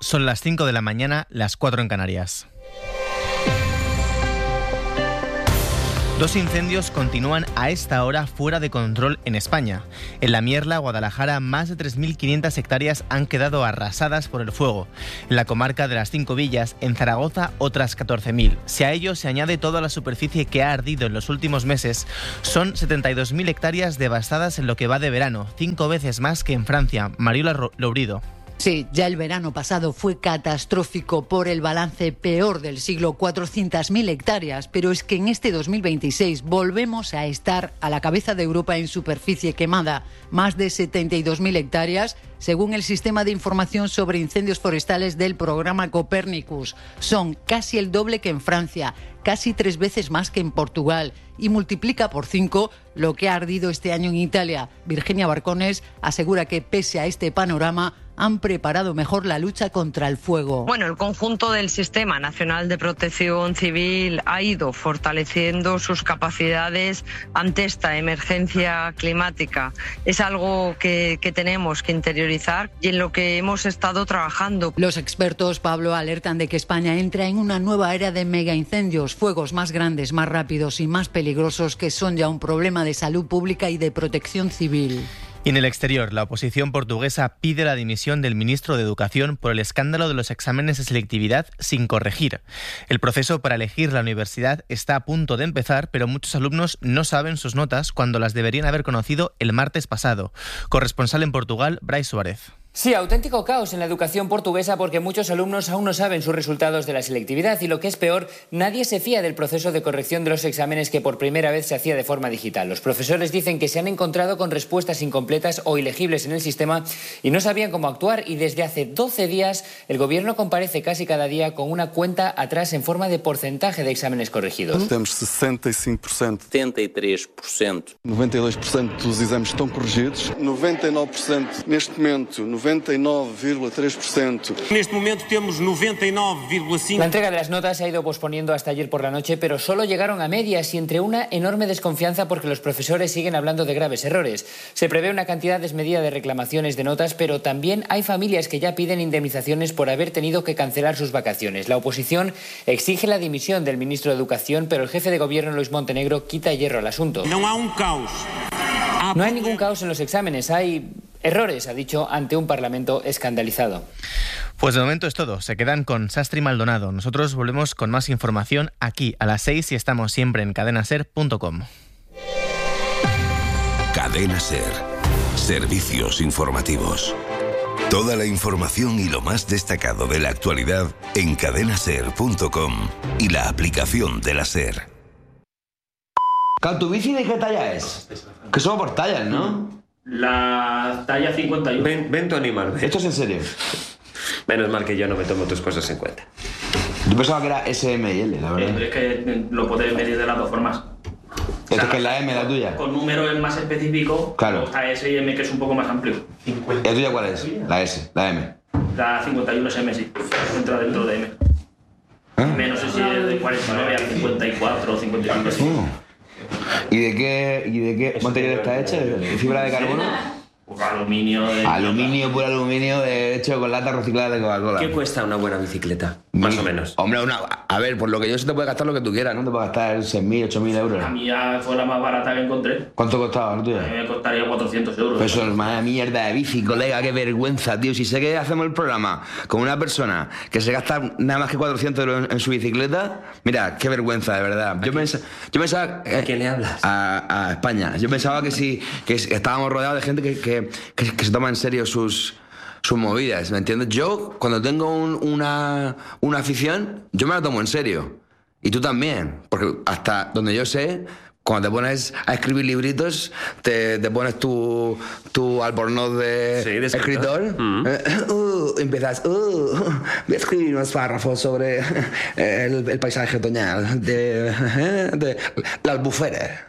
Son las 5 de la mañana, las 4 en Canarias. Dos incendios continúan a esta hora fuera de control en España. En La Mierla, Guadalajara, más de 3.500 hectáreas han quedado arrasadas por el fuego. En la comarca de las Cinco Villas, en Zaragoza, otras 14.000. Si a ello se añade toda la superficie que ha ardido en los últimos meses, son 72.000 hectáreas devastadas en lo que va de verano, 5 veces más que en Francia. Mariola Lourido. Sí, ya el verano pasado fue catastrófico por el balance peor del siglo, 400.000 hectáreas, pero es que en este 2026 volvemos a estar a la cabeza de Europa en superficie quemada, más de 72.000 hectáreas, según el Sistema de Información sobre Incendios Forestales del programa Copernicus. Son casi el doble que en Francia, casi 3 veces más que en Portugal y multiplica por 5 lo que ha ardido este año en Italia. Virginia Barcones asegura que pese a este panorama han preparado mejor la lucha contra el fuego. Bueno, el conjunto del Sistema Nacional de Protección Civil ha ido fortaleciendo sus capacidades ante esta emergencia climática. Es algo que tenemos que interiorizar y en lo que hemos estado trabajando. Los expertos, Pablo, alertan de que España entra en una nueva era de megaincendios, fuegos más grandes, más rápidos y más peligrosos que son ya un problema de salud pública y de protección civil. Y en el exterior, la oposición portuguesa pide la dimisión del ministro de Educación por el escándalo de los exámenes de selectividad sin corregir. El proceso para elegir la universidad está a punto de empezar, pero muchos alumnos no saben sus notas cuando las deberían haber conocido el martes pasado. Corresponsal en Portugal, Brais Suárez. Sí, auténtico caos en la educación portuguesa porque muchos alumnos aún no saben sus resultados de la selectividad y lo que es peor, nadie se fía del proceso de corrección de los exámenes que por primera vez se hacía de forma digital. Los profesores dicen que se han encontrado con respuestas incompletas o ilegibles en el sistema y no sabían cómo actuar y desde hace 12 días el gobierno comparece casi cada día con una cuenta atrás en forma de porcentaje de exámenes corregidos. Temos 65%. 73%. 92% dos exames estão corrigidos. 99% neste momento. 99,3%. En este momento tenemos 99,5%. La entrega de las notas se ha ido posponiendo hasta ayer por la noche, pero solo llegaron a medias y entre una enorme desconfianza porque los profesores siguen hablando de graves errores. Se prevé una cantidad desmedida de reclamaciones de notas, pero también hay familias que ya piden indemnizaciones por haber tenido que cancelar sus vacaciones. La oposición exige la dimisión del ministro de Educación, pero el jefe de gobierno, Luis Montenegro, quita hierro al asunto. No hay un caos. No hay ningún caos en los exámenes, hay errores, ha dicho, ante un Parlamento escandalizado. Pues de momento es todo. Se quedan con Sastre y Maldonado. Nosotros volvemos con más información aquí a las 6 y estamos siempre en cadenaser.com. Cadena Ser. Servicios informativos. Toda la información y lo más destacado de la actualidad en cadenaser.com y la aplicación de la Ser. ¿Tu bici de qué talla es? Que son por tallas, ¿no? La talla 51. Ven tu animal. Ven. ¿Esto es en serio? Menos mal que yo no me tomo tus cosas en cuenta. Yo pensaba que era S, M y L, la verdad. Pero es que lo podéis medir de las dos formas. ¿Esto es que es la M, la tuya? Con números más específicos, claro. Está S y M, que es un poco más amplio. ¿La tuya cuál es? La S, la M. La 51 es M, sí. Entra dentro de M. No sé si es de 49 a 54 o 55. Sí. ¿Y de qué material está hecha? ¿De fibra de carbono? Pues aluminio. Aluminio, puro aluminio, hecho con lata reciclada de Coca-Cola. ¿Qué cuesta una buena bicicleta? Más o menos. Hombre, a ver, por lo que yo sé te puedes gastar lo que tú quieras, ¿no? Te puedes gastar 6.000, 8.000 euros. A mí ya fue la más barata que encontré. ¿Cuánto costaba la tuya? A mí me costaría 400 euros. Pues eso es una mierda de bici, colega, qué vergüenza, tío. Si sé que hacemos el programa con una persona que se gasta nada más que 400 euros en su bicicleta, mira, qué vergüenza, de verdad. Yo pensaba... ¿A quién le hablas? A España. Yo pensaba que estábamos rodeados de gente que se toma en serio sus movidas, ¿me entiendes? Yo, cuando tengo una afición, yo me la tomo en serio. Y tú también. Porque hasta donde yo sé, cuando te pones a escribir libritos, te pones tu albornoz de escritor. Empiezas, voy a escribir unos párrafos sobre el paisaje otoñal de la Albufera.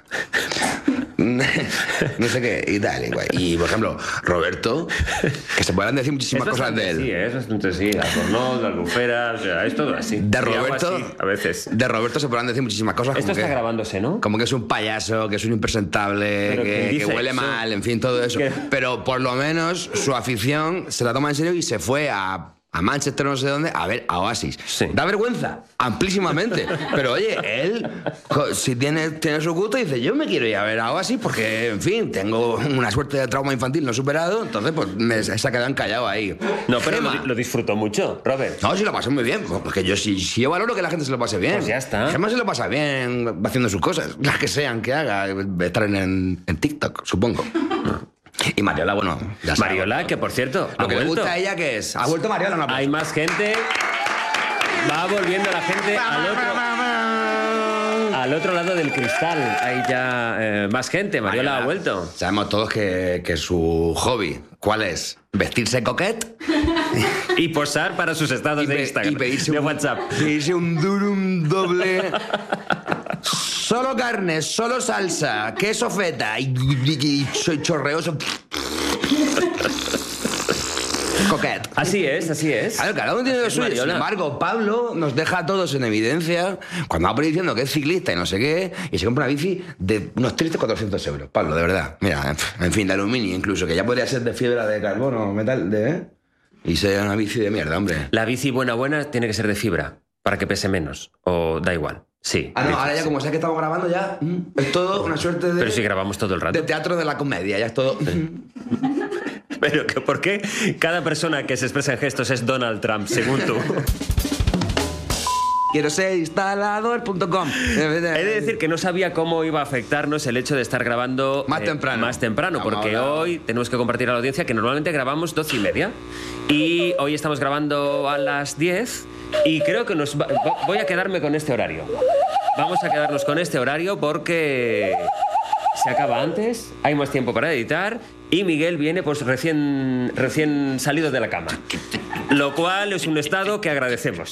No sé qué, y tal, igual. Y, por ejemplo, Roberto, que se podrán decir muchísimas cosas de él. Sí, es bastante sí, albornoz, la albufera, o sea, es todo así. De Roberto, así, a veces. De Roberto se podrán decir muchísimas cosas. Esto está grabándose, ¿no? Como que es un payaso, que es un impresentable, que huele mal, en fin, todo eso. Pero por lo menos su afición se la toma en serio y se fue a a Manchester, no sé dónde, a ver a Oasis. Sí. Da vergüenza, amplísimamente. Pero oye, él, si tiene su gusto, dice, yo me quiero ir a ver a Oasis porque, en fin, tengo una suerte de trauma infantil no superado, entonces pues se ha quedado encallado ahí. No, pero Gemma. lo disfrutó mucho, Robert. No, sí lo pasó muy bien, porque yo valoro que la gente se lo pase bien. Pues ya está. Gemma se lo pasa bien haciendo sus cosas, las que sean que haga, estar en TikTok, supongo. Y Mariola, bueno, ya sabes. Mariola, que por cierto, Lo ha que le vuelto. gusta a ella, ¿qué es? ¿Ha vuelto Mariola o no? Hay más gente. Va volviendo la gente al otro lado del cristal. Hay ya más gente. Mariola ha vuelto. Sabemos todos que su hobby, ¿cuál es? Vestirse coquet Y posar para sus estados de Instagram. y pedirse de un, WhatsApp. pedirse un durum doble. Solo carne, solo salsa, queso feta y chorreoso. Coquet. Así es, así es. Claro, cada uno tiene lo suyo. Sin embargo, Pablo nos deja a todos en evidencia cuando va por ahí diciendo que es ciclista y no sé qué, y se compra una bici de unos 300-400 euros. Pablo, de verdad. Mira, en fin, de aluminio incluso, que ya podría ser de fibra de carbono, metal, y sea una bici de mierda, hombre. La bici buena tiene que ser de fibra, para que pese menos. O da igual. Sí. Ah, no, ahora ya como sé que estamos grabando ya, es todo una suerte de... Pero si grabamos todo el rato. De teatro de la comedia, ya es todo... Pero ¿por qué cada persona que se expresa en gestos es Donald Trump, según tú? Quiero ser instalador.com. He de decir que no sabía cómo iba a afectarnos el hecho de estar grabando Más temprano. Porque hoy tenemos que compartir a la audiencia que normalmente grabamos 12:30 y hoy estamos grabando a las 10 y creo que voy a quedarme con este horario. Vamos a quedarnos con este horario porque se acaba antes, hay más tiempo para editar y Miguel viene pues recién salido de la cama. Lo cual es un estado que agradecemos.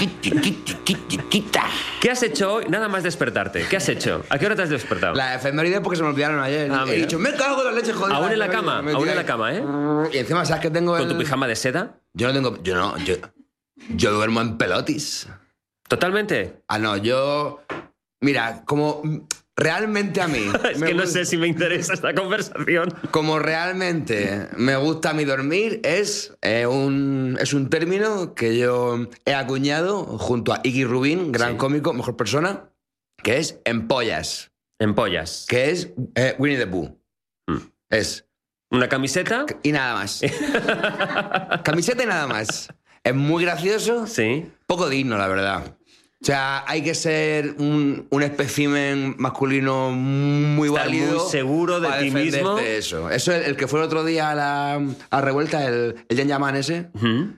¿Qué has hecho hoy? Nada más despertarte. ¿Qué has hecho? ¿A qué hora te has despertado? La efeméride porque se me olvidaron ayer. He dicho, me cago en la leche, joder. Aún en la cama, ¿eh? Y encima, ¿sabes qué tengo? ¿Con tu pijama de seda? Yo duermo en pelotis. ¿Totalmente? Ah, no, mira, como... Realmente a mí... Es que no sé si me interesa esta conversación. Como realmente me gusta a mí dormir, es un término que yo he acuñado junto a Iggy Rubin, gran cómico, mejor persona, que es empollas. Empollas. Que es Winnie the Pooh. Es... ¿Una camiseta? Y nada más. Camiseta y nada más. Es muy gracioso. Sí. Poco digno, la verdad. O sea, hay que ser un espécimen masculino muy estar válido. Muy seguro de ti mismo. Eso es el que fue el otro día a la revuelta, el Jan Yaman ese.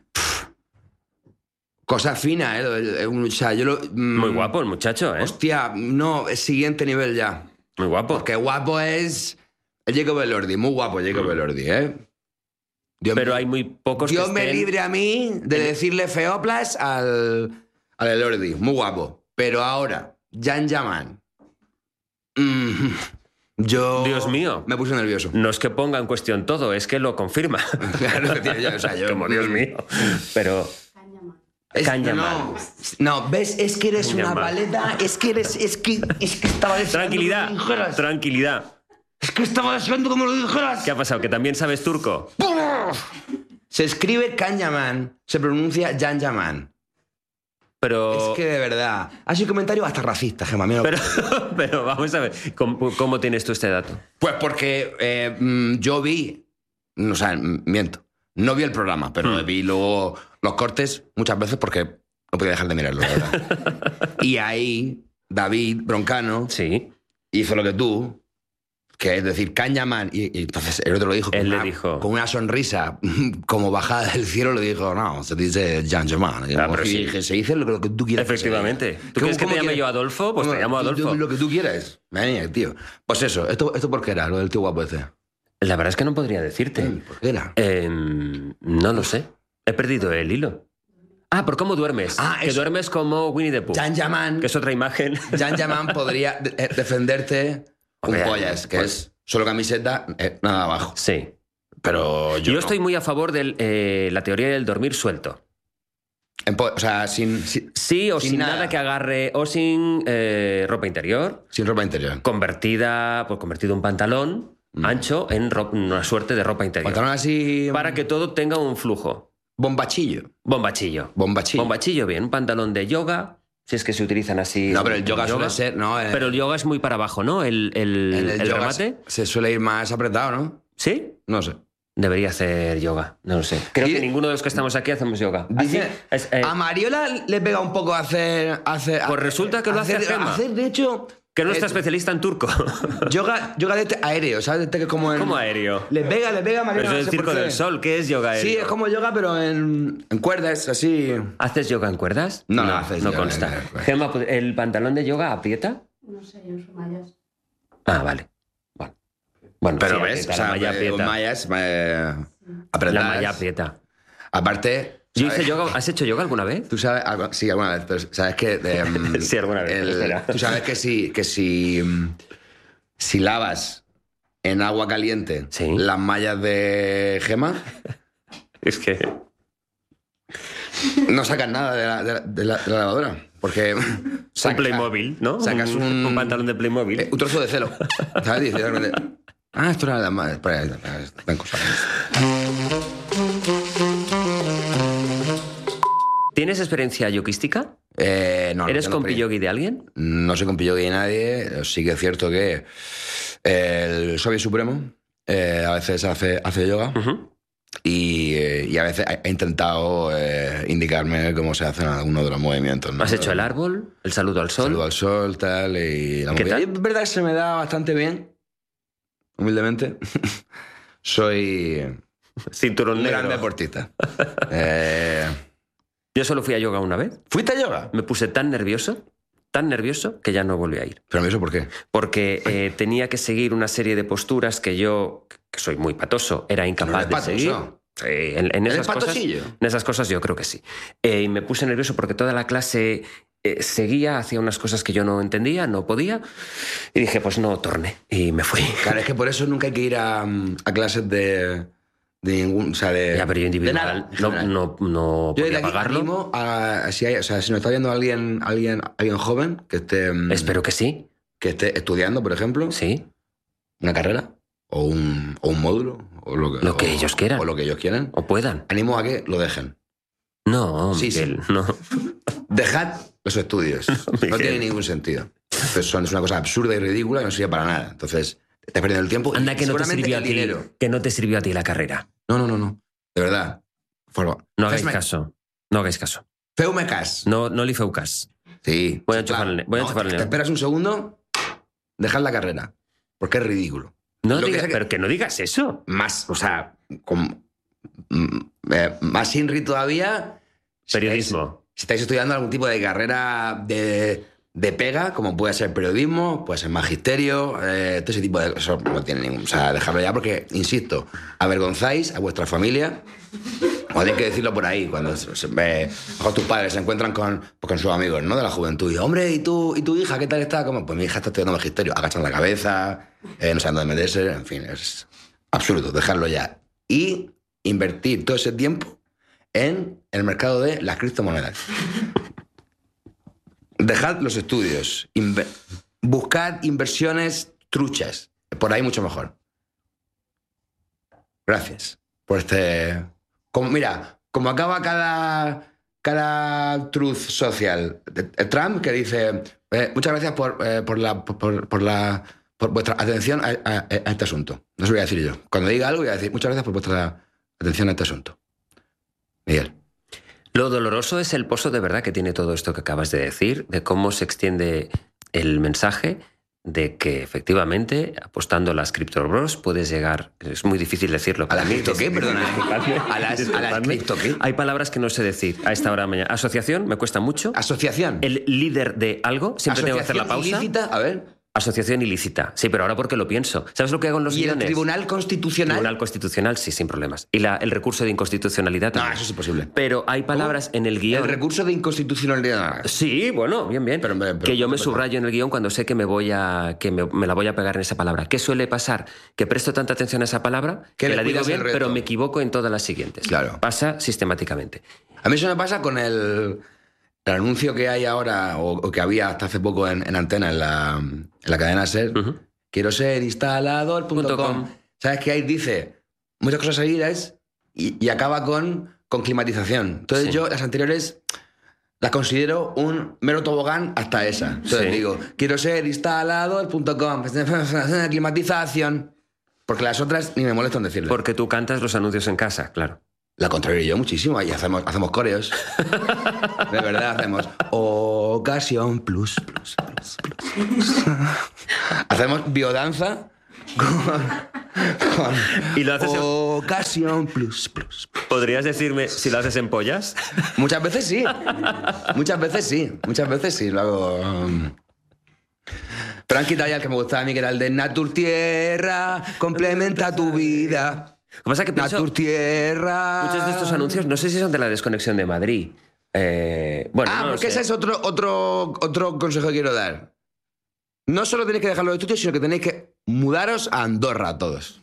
Cosa fina, ¿eh? O sea, muy guapo el muchacho, ¿eh? Hostia, no, es siguiente nivel ya. Muy guapo. Porque guapo es el Jacob Elordi, muy guapo Jacob Elordi, ¿eh? Pero hay muy pocos Dios me libre a mí de decirle feoplas al Elordi, muy guapo. Pero ahora, Jan Yaman. Yo... Dios mío. Me puse nervioso. No es que ponga en cuestión todo, es que lo confirma. Claro que tiene yo, o sea, yo... Como Dios mío. Pero... Canyaman. No, ves, es que eres una paleta, es que estaba deseando. Tranquilidad. Es que estaba deseando como lo dijeras. ¿Qué ha pasado? ¿Que también sabes turco? Se escribe Canyaman, se pronuncia Jan Yaman. Pero... Es que de verdad... Ha sido un comentario hasta racista, Gemma. Pero vamos a ver, ¿cómo tienes tú este dato? Pues porque yo vi... O sea, miento. No vi el programa, pero vi luego los cortes muchas veces porque no podía dejar de mirarlo, la verdad. Y ahí David Broncano hizo lo que tú, que es decir, Canyaman. Y entonces el otro lo dijo. Él le dijo. Con una sonrisa como bajada del cielo, le dijo, no, se dice Jan Yaman. Pero sí. Dije, se dice lo que tú quieras. Efectivamente. ¿Tú quieres que te llame yo Adolfo? Pues te llamo Adolfo. Lo que tú quieras. Venga, tío. Pues eso, ¿esto por qué era, lo del tío guapo ese? La verdad es que no podría decirte. ¿Por qué era? No lo sé. He perdido el hilo. Ah, ¿por cómo duermes? Que duermes como Winnie the Pooh. Jan Yaman. Que es otra imagen. Jan Yaman podría defenderte con pollas, que es solo camiseta, nada abajo. Sí. Pero yo estoy muy a favor de la teoría del dormir suelto. O sea, sin nada que agarre, o sin ropa interior. Sin ropa interior. Convertido en pantalón ancho en una suerte de ropa interior. Pantalón así... Para que todo tenga un flujo. Bombachillo. Bombachillo. Bombachillo, bien. Un pantalón de yoga, si es que se utilizan así. No, pero el yoga suele ser... No, pero el yoga es muy para abajo, ¿no? El remate. Se suele ir más apretado, ¿no? ¿Sí? No sé. Debería hacer yoga, no lo sé. Creo que ninguno de los que estamos aquí hacemos yoga. Dice, a Mariola le pega un poco a hacer... Pues resulta que lo hace Gemma. De hecho... Que es nuestra especialista en turco. Yoga de este aéreo, ¿sabes? Que es como ¿Cómo aéreo? Le pega Mariola. Pero es el Circo del Sol, ¿qué es yoga aéreo? Sí, es como yoga, pero en cuerdas, así... ¿Haces yoga en cuerdas? No consta. Gemma, ¿el pantalón de yoga aprieta? No sé, yo uso mallas. Ah, vale. Bueno, pero sí, ves, aprieta, la malla aprieta. Mallas apretadas. La malla aprieta. Aparte... Yo hice yoga. ¿Has hecho yoga alguna vez? Tú sabes, sí, alguna vez, pero sabes que... sí, alguna vez. Tú sabes que si lavas en agua caliente las mallas de Gemma... Es que... No sacas nada de la lavadora. Porque... Un Playmobil, ¿no? Sacas un pantalón de Playmobil. Un trozo de celo. ¿Sabes? Dices, esto era la madre. Espera, cosas. ¿Tienes experiencia yoguística? No. ¿Eres compi-yogi de alguien? No soy compi-yogi de nadie. Sí que es cierto que el Soviet Supremo a veces hace yoga y a veces ha intentado indicarme cómo se hacen algunos de los movimientos, ¿no? ¿Has hecho el árbol? ¿El saludo al sol? El saludo al sol, tal. Y la ¿Qué tal? Es verdad que se me da bastante bien, humildemente. Soy... Cinturón negro. Gran deportista. Yo solo fui a yoga una vez. ¿Fuiste a yoga? Me puse tan nervioso, que ya no volví a ir. ¿Pero eso por qué? Porque tenía que seguir una serie de posturas que yo, que soy muy patoso, era incapaz de seguir. Sí, en esas cosas yo creo que sí. Y me puse nervioso porque toda la clase seguía, hacía unas cosas que yo no entendía, no podía. Y dije, pues no, torné. Y me fui. Claro, es que por eso nunca hay que ir a clases de ningún, o sea, de... Ya, pero yo individual no podía pagarlo. Si nos está viendo alguien joven que esté... Espero que sí. Que esté estudiando, por ejemplo. Sí. Una carrera. O un módulo. O lo que ellos quieran. O lo que ellos quieran. O puedan. Animo a que lo dejen. No, sí, Miguel, no. Dejad los estudios. No tiene ningún sentido. Es una cosa absurda y ridícula que no sirve para nada. Entonces... Estás perdiendo el tiempo. Anda, que no te sirvió a ti. Que no te sirvió a ti la carrera. No. De verdad. No hagáis caso. No hagáis caso. Feu-me cas. No li feu cas. Sí. Voy a enchufarle. Te esperas un segundo, dejad la carrera. Porque es ridículo. Pero que no digas eso. Más, o sea, más Inri todavía. Periodismo. Si estáis estudiando algún tipo de carrera de pega, como puede ser periodismo, puede ser magisterio, todo ese tipo de cosas no tiene ningún... O sea, dejadlo ya porque, insisto, avergonzáis a vuestra familia, o hay que decirlo por ahí, cuando tus padres se encuentran con sus amigos, ¿no?, de la juventud, y hombre, ¿y tu hija qué tal está? Pues mi hija está estudiando magisterio, agachan la cabeza, no saben dónde meterse, en fin, es absurdo, dejarlo ya. Y invertir todo ese tiempo en el mercado de las criptomonedas. Dejad los estudios. Buscad inversiones truchas. Por ahí mucho mejor. Gracias por este... Como acaba cada truth social. Trump que dice muchas gracias por vuestra atención a este asunto. No se lo voy a decir yo. Cuando diga algo voy a decir muchas gracias por vuestra atención a este asunto. Miguel. Lo doloroso es el pozo de verdad que tiene todo esto que acabas de decir, de cómo se extiende el mensaje de que efectivamente, apostando a las Crypto Bros, puedes llegar... Es muy difícil decirlo. ¿A las cripto qué? Perdona. ¿A las cripto qué? Hay palabras que no sé decir a esta hora de mañana. Asociación, me cuesta mucho. ¿Asociación? El líder de algo, siempre tengo que hacer la pausa. ¿Ilícita? A ver... Asociación ilícita. Sí, pero ahora porque lo pienso. ¿Sabes lo que hago en los guiones? ¿Y el Tribunal Constitucional? Tribunal Constitucional, sí, sin problemas. Y el recurso de inconstitucionalidad también. No, eso es imposible. Pero hay palabras en el guión... ¿El recurso de inconstitucionalidad? Sí, bueno, bien. Pero que yo me subrayo en el guión cuando sé que me la voy a pegar en esa palabra. ¿Qué suele pasar? Que presto tanta atención a esa palabra que la digo bien, pero me equivoco en todas las siguientes. Claro. Pasa sistemáticamente. A mí eso me pasa con el anuncio que hay ahora, o que había hasta hace poco en Antena, en la cadena SER, quiero ser instalador.com. ¿Sabes qué? Ahí dice muchas cosas seguidas y acaba con con climatización. Entonces yo las anteriores las considero un mero tobogán hasta esa. Entonces digo, quiero ser instalador.com, climatización. Porque las otras ni me molestan decirlo. Porque tú cantas los anuncios en casa, claro. La contrario yo muchísimo, y hacemos coreos. De verdad, hacemos ocasión plus. Hacemos biodanza con y lo haces ocasión plus. ¿Podrías decirme si lo haces en pollas? Muchas veces sí. Muchas veces sí lo hago. Pero han quitado ya el que me gustaba a mí, que era el de Natur Tierra, complementa tu vida. Lo que pasa es que pienso, Natur Tierra. muchos de estos anuncios, no sé si son de la desconexión de Madrid. Porque ese es otro consejo que quiero dar. No solo tenéis que dejarlo de estudios, sino que tenéis que mudaros a Andorra todos.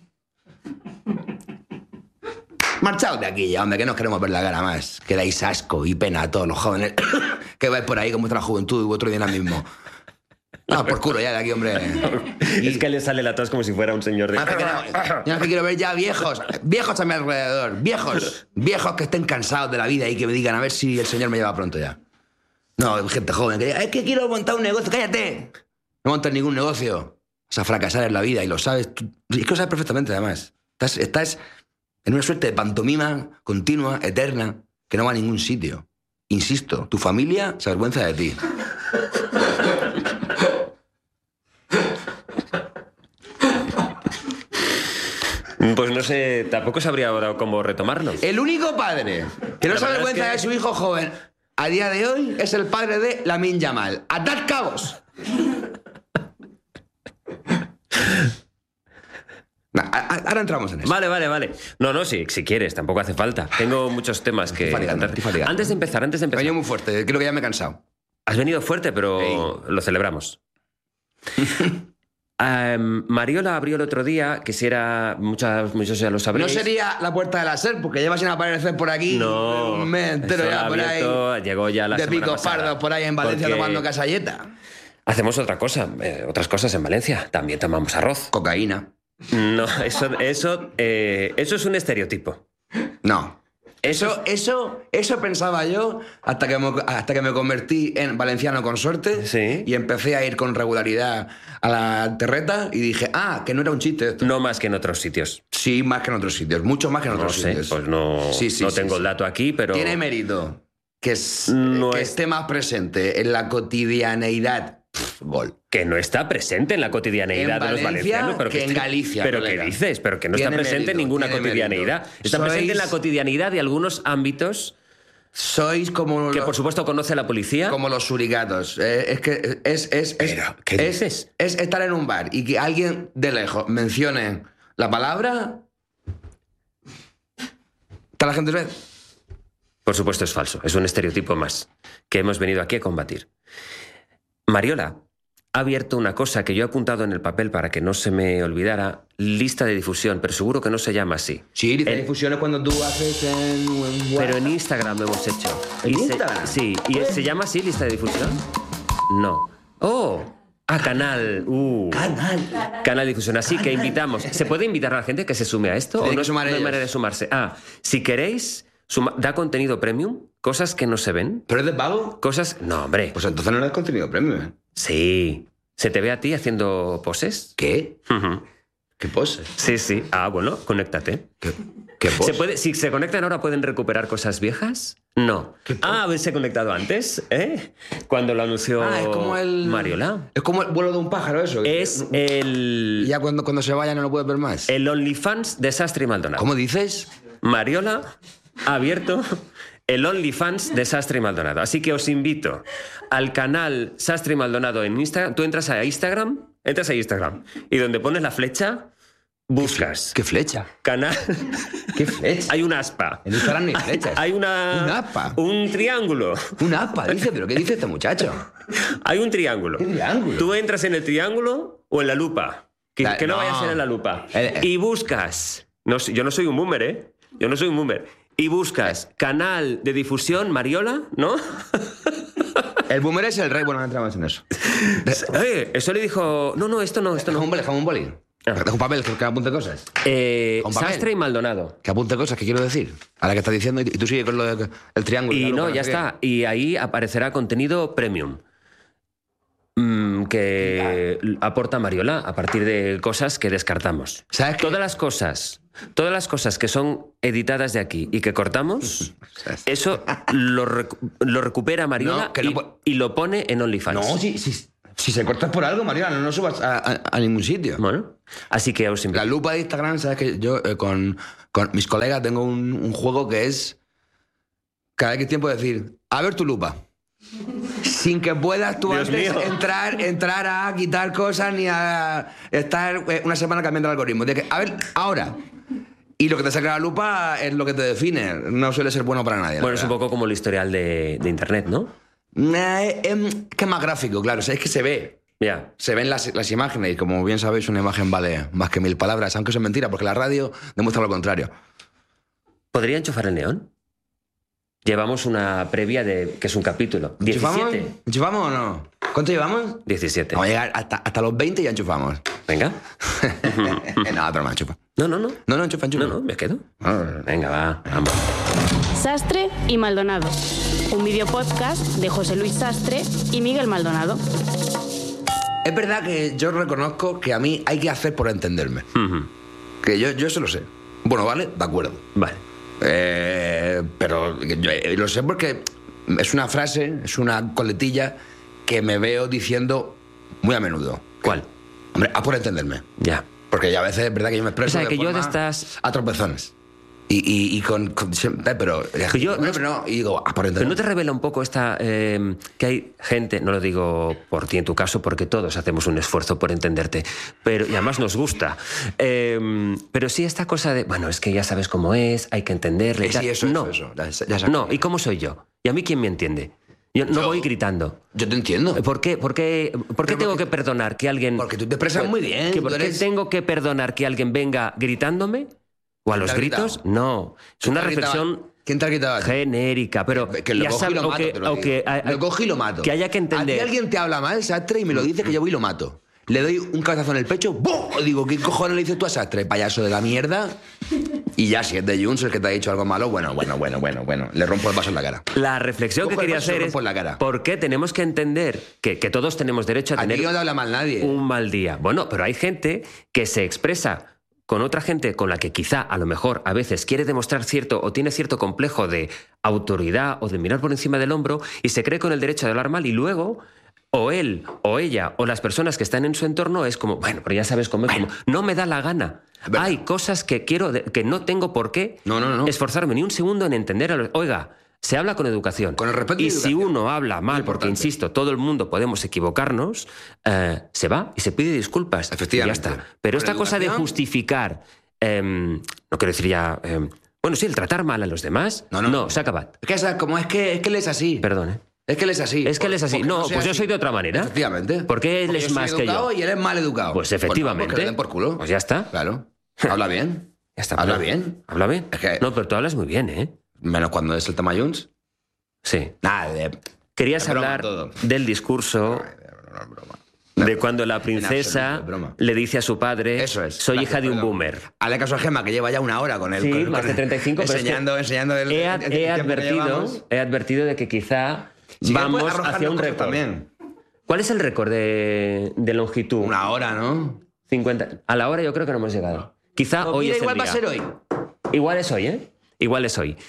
Marchaos de aquí ya, hombre, que no os queremos ver la cara más. Que dais asco y pena a todos los jóvenes que vais por ahí con vuestra juventud y vuestro dinamismo. No, por culo ya de aquí, hombre. Es que le sale la tos como si fuera un señor de... Yo no quiero ver ya viejos a mi alrededor, viejos que estén cansados de la vida y que me digan a ver si el señor me lleva pronto ya. No, gente joven que diga, es que quiero montar un negocio, cállate. No montas ningún negocio. Vas a fracasar en la vida y lo sabes. Es que lo sabes perfectamente, además. Estás en una suerte de pantomima continua, eterna, que no va a ningún sitio. Insisto, tu familia se avergüenza de ti. Pues no sé, tampoco sabría ahora cómo retomarlo. El único padre que no se avergüenza de su hijo joven a día de hoy es el padre de Lamine Yamal. ¡Atad cabos! Ahora entramos en eso. Vale. No, si quieres, tampoco hace falta. Tengo muchos temas que... Estoy fatigando. Antes de empezar... He venido muy fuerte, creo que ya me he cansado. Has venido fuerte, pero lo celebramos. Mariola abrió el otro día, muchos ya lo sabréis. No sería la puerta de la SER, porque lleva sin aparecer por aquí. No, un mes entero ya por ahí. Llegó ya la de semana picos pasada, pardos por ahí en Valencia tomando casalleta. Hacemos otra cosa, otras cosas en Valencia. También tomamos arroz. Cocaína. No, eso es un estereotipo. No. Eso pensaba yo hasta que me convertí en valenciano consorte. Sí. Y empecé a ir con regularidad a la terreta y dije, que no era un chiste esto. No más que en otros sitios. Sí, más que en otros sitios, mucho más que en otros sitios. Pues no tengo el dato aquí, pero... Tiene mérito que esté más presente en la cotidianeidad. Gol. Que no está presente en la cotidianeidad de los valencianos. Pero que en Galicia. ¿Pero qué dices? Pero que no está presente en ninguna cotidianeidad. Está presente en la cotidianeidad de algunos ámbitos. Sois como... Que por supuesto conoce la policía. Como los suricatos. Es que ¿qué dices? Es estar en un bar y que alguien de lejos mencione la palabra... ¿Está la gente ve? Por supuesto es falso. Es un estereotipo más que hemos venido aquí a combatir. Mariola ha abierto una cosa que yo he apuntado en el papel para que no se me olvidara, lista de difusión, pero seguro que no se llama así. Sí, lista de difusión es cuando tú haces en pero en Instagram lo hemos hecho. ¿En Instagram? Sí. ¿Y se llama así, lista de difusión? No. Canal. Canal de difusión. Así que invitamos. ¿Se puede invitar a la gente que se sume a esto? ¿O no hay manera de sumarse? Si queréis... da contenido premium, cosas que no se ven. ¿Pero es de pago? No, hombre. Pues entonces no es contenido premium, ¿eh? Sí. ¿Se te ve a ti haciendo poses? ¿Qué? ¿Qué poses? Sí. Bueno, conéctate. ¿Qué poses? Si se conectan ahora, ¿pueden recuperar cosas viejas? No. ¿Haberse conectado antes? Cuando lo anunció es como Mariola. Es como el vuelo de un pájaro, eso. Es el... Y ya cuando se vaya no lo puedes ver más. El OnlyFans de Sastre y Maldonado. ¿Cómo dices? Mariola ha abierto el OnlyFans de Sastre y Maldonado. Así que os invito al canal Sastre y Maldonado en Instagram. Tú entras a Instagram y donde pones la flecha, buscas. ¿Qué flecha? Canal. ¿Qué flecha? Hay un aspa. En Instagram no hay flechas. Hay un aspa. Un triángulo. Un aspa, dice. ¿Pero qué dice este muchacho? Hay un triángulo. ¿Qué triángulo? Tú entras en el triángulo o en la lupa. Que no vaya a ser en la lupa. Y buscas. Yo no soy un boomer, ¿eh? Yo no soy un boomer. Y buscas canal de difusión Mariola, ¿no? El boomer es el rey. Bueno, no entramos en eso. Eso le dijo... No, esto no. Jamón boli. Deja un papel que apunte cosas. Sastre y Maldonado. Que apunte cosas, ¿qué quiero decir? A la que estás diciendo y tú sigues con lo del triángulo. Y no, ya está. Y ahí aparecerá contenido premium. Que aporta Mariola a partir de cosas que descartamos. ¿Sabes qué? Todas las cosas que son editadas de aquí y que cortamos, eso lo recupera Mariola y lo pone en OnlyFans. No, si se corta es por algo, Mariola, no subas a ningún sitio. Bueno, así que os invito. La lupa de Instagram, ¿sabes que yo con mis colegas tengo un juego que es cada X tiempo decir, a ver tu lupa. Sin que puedas tú Dios antes mío. entrar a quitar cosas ni a estar una semana cambiando el algoritmo. De que, a ver, ahora. Y lo que te saca la lupa es lo que te define. No suele ser bueno para nadie. Bueno, es un poco como el historial de Internet, ¿no? Que es más gráfico, claro. O sea, es que se ve. Ya. Se ven las imágenes y como bien sabéis, una imagen vale más que 1000 palabras, aunque eso es mentira, porque la radio demuestra lo contrario. ¿Podría enchufar el neón? Llevamos una previa que es un capítulo. 17. ¿Enchufamos o no? ¿Cuánto llevamos? 17. Vamos a llegar hasta los 20 y ya enchufamos. Venga. Nada, pero me enchufa. No, enchufa. No, me quedo. Venga, vamos. Sastre y Maldonado. Un videopodcast de José Luis Sastre y Miguel Maldonado. Es verdad que yo reconozco que a mí hay que hacer por entenderme. Que yo eso lo sé. Bueno, vale, de acuerdo. Vale. Pero yo lo sé porque es una frase, es una coletilla que me veo diciendo muy a menudo. ¿Cuál? Hombre, a por entenderme. Ya. Porque ya a veces es verdad que yo me expreso O sea, que yo de forma estas... a tropezones. Y con pero yo no, y digo, a por entenderme. Pero no te revela un poco esta que hay gente, no lo digo por ti en tu caso, porque todos hacemos un esfuerzo por entenderte, pero y además nos gusta. Pero sí esta cosa de, bueno, es que ya sabes cómo es, hay que entenderle. Sí, eso. No, ¿y cómo soy yo? ¿Y a mí quién me entiende? Yo no voy gritando. Yo te entiendo. ¿Por qué tengo que perdonar que alguien... Porque tú te expresas muy bien. ¿Por qué tengo que perdonar que alguien venga gritándome? ¿O a los gritos? No. Es una reflexión... ¿Quién te ha gritado? Genérica, pero... Que lo cojo y lo mato, lo cojo y lo mato. Que haya que entender... A ti alguien te habla mal, Sastre, y me lo dice que yo voy y lo mato. Le doy un cabezazo en el pecho, ¡bum! Digo, ¿qué cojones le dices tú a Sastre? Payaso de la mierda. Y ya, si es de Junts el que te ha dicho algo malo, bueno. Le rompo el vaso en la cara. La reflexión que quería hacer es... ¿Por qué tenemos que entender que todos tenemos derecho a tener... Aquí no te habla mal nadie. Un mal día. Bueno, pero hay gente que se expresa con otra gente con la que quizá a lo mejor a veces quiere demostrar cierto o tiene cierto complejo de autoridad o de mirar por encima del hombro y se cree con el derecho de hablar mal y luego o él o ella o las personas que están en su entorno es como, bueno, pero ya sabes cómo es, como, no me da la gana. Hay cosas que quiero, que no tengo por qué esforzarme ni un segundo en entender a los... Oiga, se habla con educación. Con el respeto y si uno habla mal, porque insisto, todo el mundo podemos equivocarnos, se va y se pide disculpas. Efectivamente. Y ya está. Pero esta cosa de justificar, no quiero decir ya... bueno, sí, el tratar mal a los demás, no, se acaba. Es que él es así. Perdone. Es que él es así. Es que él es así. No, pues yo soy de otra manera. Efectivamente. Porque él es más que yo. Y él es mal educado. Pues efectivamente. Pues que le den por culo. Pues ya está. Claro. Habla bien. Ya está. Habla bien. Habla bien. Es que... No, pero tú hablas muy bien, ¿eh? Menos cuando es el tema Junts. Sí. Nada, Querías hablar del discurso de cuando la princesa le dice a su padre, soy hija de un boomer. Hazle caso a Gemma, que lleva ya una hora con él. Sí, más de 35. Enseñando el he advertido de que quizá vamos hacia un récord. También. ¿Cuál es el récord de longitud? Una hora, ¿no? 50. A la hora yo creo que no hemos llegado. Quizá pues hoy es el día. Igual va a ser hoy. Igual es hoy, ¿eh? Igual es hoy.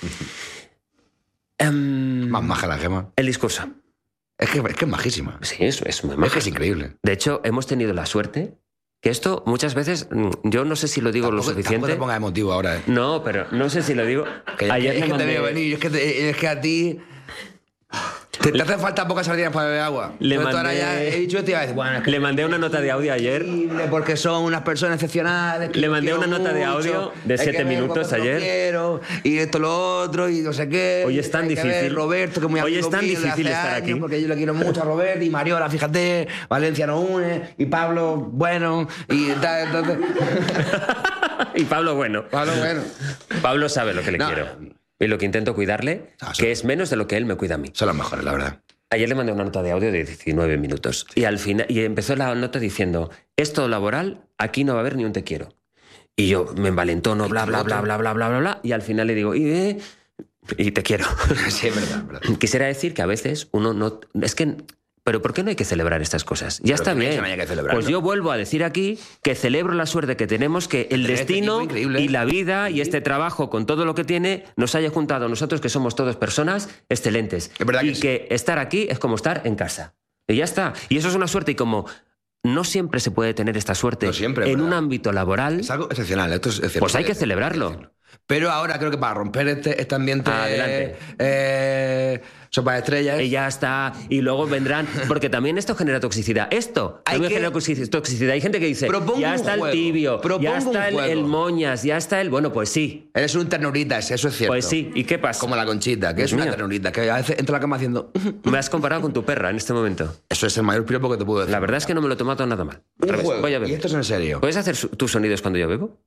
Más maja la Gemma. El discurso. Es que es majísima. Sí, es muy maja. Es que es increíble. De hecho, hemos tenido la suerte que esto muchas veces, yo no sé si lo digo lo suficiente. Tampoco te pongas emotivo ahora, ¿eh? No, pero no sé si lo digo. Ayer es que te veo venir, es que a ti... Te hace falta pocas sardinas para beber agua. Ahora ya he dicho esto y iba a decir, bueno, es que le mandé una nota de audio ayer. Porque son unas personas excepcionales. Le mandé una nota de audio de 7 minutos ayer. Quiero, y esto, lo otro, y no sé qué. Hoy es tan difícil. Roberto, que muy hoy es tan difícil estar aquí. Porque yo le quiero mucho a Roberto y Mariola, fíjate, Valencia no une, y Pablo, bueno, y tal, entonces. Y Pablo, bueno. Pablo sabe lo que le quiero. Y lo que intento cuidarle, que es menos de lo que él me cuida a mí. Son las mejores, la verdad. Ayer le mandé una nota de audio de 19 minutos. Y al final, y empezó la nota diciendo, esto laboral aquí no va a haber ni un te quiero. Y yo me envalentono, bla, bla, bla, bla, bla, bla, bla, bla, y al final le digo, y te quiero. Sí, es verdad. Quisiera decir que a veces uno no... Es que... ¿Pero por qué no hay que celebrar estas cosas? Ya está bien. Pues yo vuelvo a decir aquí que celebro la suerte que tenemos, que el destino y la vida y este trabajo con todo lo que tiene nos haya juntado a nosotros, que somos todos personas excelentes. Es verdad y que estar aquí es como estar en casa. Y ya está. Y eso es una suerte. Y como no siempre se puede tener esta suerte en un ámbito laboral... Es algo excepcional. Esto es excepcional. Pues hay que celebrarlo. Pero ahora creo que para romper este ambiente... Adelante. Sopa de estrellas. Y ya está. Y luego vendrán... Porque también esto genera toxicidad. También genera toxicidad. Hay gente que dice, ya está el tibio, ya está el moñas, ya está el... Bueno, pues sí. Eres un ternuritas, eso es cierto. Pues sí. ¿Y qué pasa? Como la Conchita, que es una ternurita, que a veces entra a la cama haciendo... Me has comparado con tu perra en este momento. Eso es el mayor piropo que te puedo decir. La verdad es que no me lo he tomado nada mal. Voy a beber. Y esto es en serio. ¿Puedes hacer tus sonidos cuando yo bebo?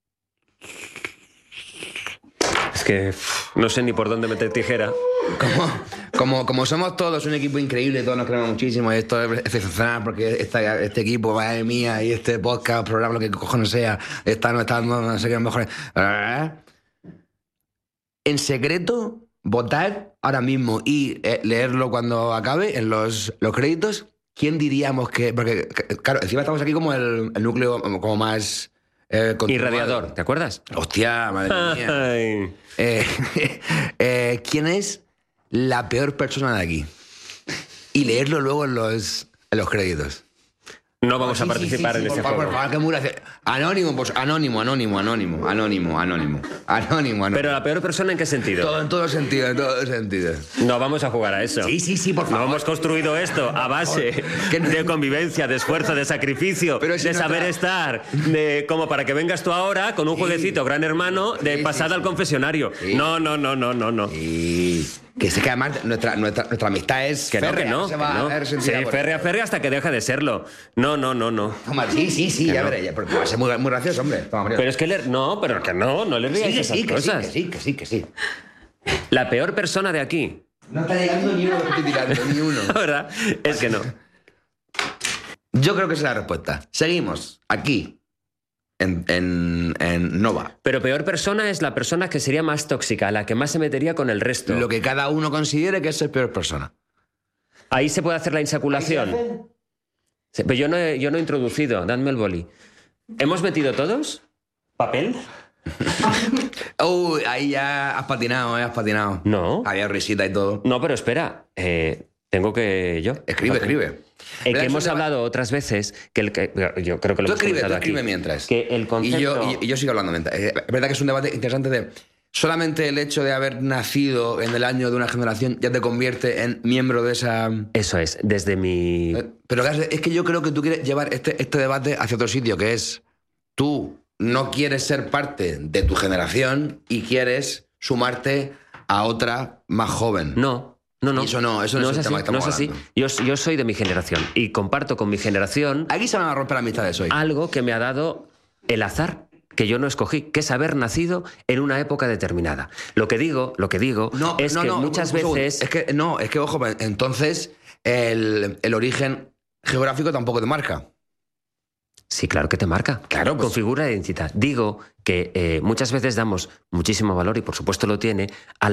Es que no sé ni por dónde meter tijera. Como somos todos un equipo increíble, todos nos queremos muchísimo, y esto es excepcional porque este equipo, madre mía, y este podcast, programa, lo que cojones sea, no sé qué, mejor. En secreto, votar ahora mismo y leerlo cuando acabe en los créditos. ¿Quién diríamos que...? Porque, claro, encima estamos aquí como el núcleo como más... Irradiador, ¿te acuerdas? Hostia, madre mía. ¿Quién es la peor persona de aquí? Y leerlo luego en los créditos. No vamos a participar en este juego. Por favor, qué muy gracioso. Anónimo. Pero la peor persona, ¿en qué sentido? En todo sentido. No vamos a jugar a eso. Sí, por favor. No hemos construido esto a base de convivencia, de esfuerzo, de sacrificio, de saber estar, como para que vengas tú ahora con un jueguecito Gran Hermano de pasada al confesionario. Sí. No. Que sé que además nuestra amistad es férrea. Sí, férrea hasta que deja de serlo. No. Sí, ya veré, porque va a ser muy gracioso, hombre. Pero es que no le rías esas cosas. Que sí. La peor persona de aquí. No está llegando ni uno que estoy tirando, ni uno. La verdad es que no. Yo creo que esa es la respuesta. Seguimos aquí. En Nova. Pero peor persona es la persona que sería más tóxica, la que más se metería con el resto. Lo que cada uno considere que es el peor persona. Ahí se puede hacer la insaculación. Pero yo no he introducido. Dadme el boli. ¿Hemos metido todos? ¿Papel? Ahí ya has patinado. No. Había risita y todo. No, pero espera. Tengo que yo. Escribe. Que hemos hablado otras veces que yo creo que lo hemos comentado aquí. Tú escribe mientras. Que el concepto... Y yo sigo hablando mientras. Es verdad que es un debate interesante de... Solamente el hecho de haber nacido en el año de una generación ya te convierte en miembro de esa... Eso es, desde mi... Pero es que yo creo que tú quieres llevar este debate hacia otro sitio, que es... Tú no quieres ser parte de tu generación y quieres sumarte a otra más joven. No. Y eso no es el tema que estamos hablando. Yo soy de mi generación y comparto con mi generación... Aquí se van a romper amistades hoy. Algo que me ha dado el azar, que yo no escogí, que es haber nacido en una época determinada. Lo que digo es que muchas veces... Es que, ojo, entonces el origen geográfico tampoco te marca. Sí, claro que te marca. Claro, pues... Configura la identidad. Digo que muchas veces damos muchísimo valor, y por supuesto lo tiene,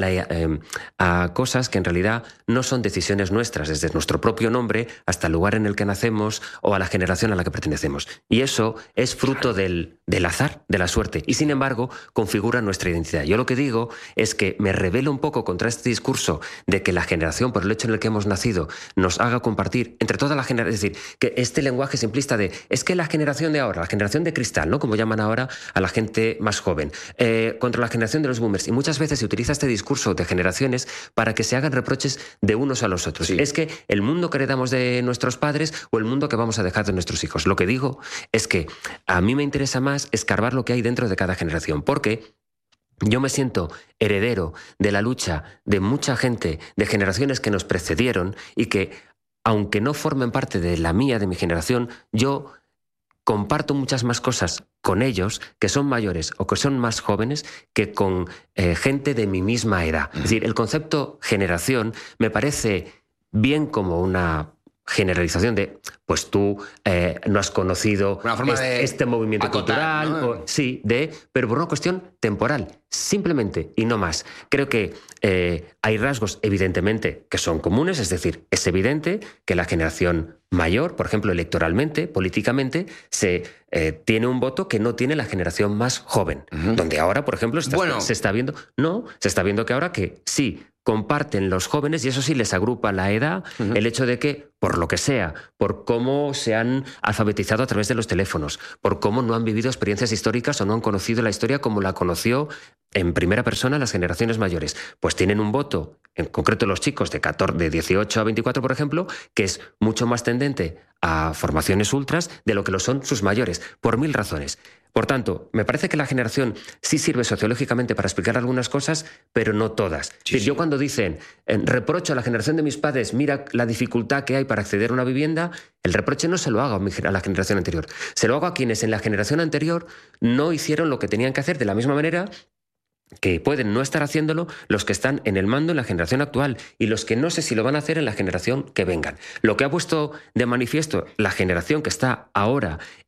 a cosas que en realidad no son decisiones nuestras, desde nuestro propio nombre hasta el lugar en el que nacemos o a la generación a la que pertenecemos. Y eso es fruto del azar, de la suerte, y sin embargo configura nuestra identidad. Yo lo que digo es que me rebelo un poco contra este discurso de que la generación, por el hecho en el que hemos nacido, nos haga compartir entre toda la generación, es decir, que este lenguaje simplista de es que la generación de ahora, la generación de cristal, ¿no? Como llaman ahora a la gente más joven, contra la generación de los boomers. Y muchas veces se utiliza este discurso de generaciones para que se hagan reproches de unos a los otros. Sí. Es que el mundo que heredamos de nuestros padres o el mundo que vamos a dejar de nuestros hijos. Lo que digo es que a mí me interesa más escarbar lo que hay dentro de cada generación, porque yo me siento heredero de la lucha de mucha gente, de generaciones que nos precedieron y que, aunque no formen parte de la mía, de mi generación, yo comparto muchas más cosas con ellos que son mayores o que son más jóvenes que con gente de mi misma edad. Es decir, el concepto generación me parece bien como una generalización de, pues tú no has conocido este movimiento acotar, cultural, ¿no? sí, pero por una cuestión temporal, simplemente, y no más. Creo que hay rasgos, evidentemente, que son comunes, es decir, es evidente que la generación mayor, por ejemplo, electoralmente, políticamente, tiene un voto que no tiene la generación más joven, donde ahora, por ejemplo, se está viendo que ahora que sí, comparten los jóvenes, y eso sí les agrupa la edad, el hecho de que, por lo que sea, por cómo se han alfabetizado a través de los teléfonos, por cómo no han vivido experiencias históricas o no han conocido la historia como la conoció en primera persona las generaciones mayores, pues tienen un voto, en concreto los chicos de 18 a 24, por ejemplo, que es mucho más tendente a formaciones ultras de lo que lo son sus mayores, por 1000 razones. Por tanto, me parece que la generación sí sirve sociológicamente para explicar algunas cosas, pero no todas. Sí. Yo cuando dicen, reprocho a la generación de mis padres, mira la dificultad que hay para acceder a una vivienda, el reproche no se lo hago a la generación anterior. Se lo hago a quienes en la generación anterior no hicieron lo que tenían que hacer de la misma manera que pueden no estar haciéndolo los que están en el mando en la generación actual y los que no sé si lo van a hacer en la generación que vengan. Lo que ha puesto de manifiesto la generación que está ahora